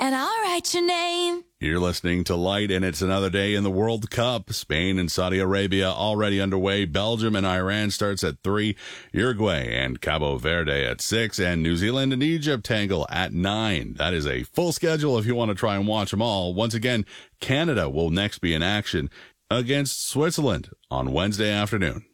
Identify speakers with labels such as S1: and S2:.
S1: and I'll write your name.
S2: You're listening to Light, and it's another day in the World Cup. Spain and Saudi Arabia already underway. Belgium and Iran starts at 3. Uruguay and Cabo Verde at 6. And New Zealand and Egypt tangle at 9. That is a full schedule if you want to try and watch them all. Once again, Canada will next be in action against Switzerland on Wednesday afternoon.